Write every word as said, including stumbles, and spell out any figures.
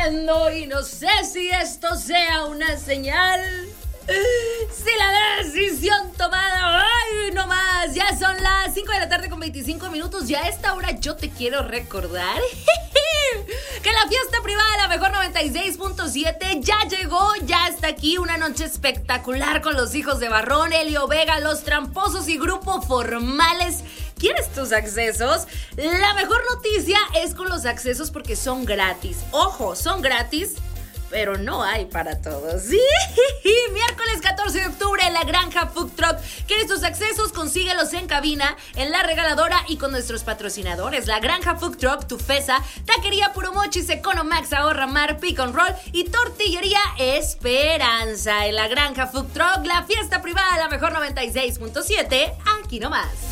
viendo y no sé si esto sea una señal. Si la decisión tomada, ay, no más. Ya son las cinco de la tarde con veinticinco minutos. Ya a esta hora yo te quiero recordar que la fiesta privada de la mejor noventa y seis punto siete ya llegó, ya está aquí. Una noche espectacular con los hijos de Barrón, Elio Vega, Los Tramposos y Grupo Formales. ¿Quieres tus accesos? La mejor noticia es con los accesos porque son gratis. Ojo, son gratis, pero no hay para todos. Sí, miércoles catorce de octubre en la Granja Food Truck. ¿Quieres tus accesos? Consíguelos en cabina, en la regaladora y con nuestros patrocinadores. La Granja Food Truck, Tufesa, Taquería Puro Mochis, Economax, Ahorra Mar, Pick and Roll y Tortillería Esperanza. En la Granja Food Truck, la fiesta privada de la mejor noventa y seis punto siete, aquí nomás.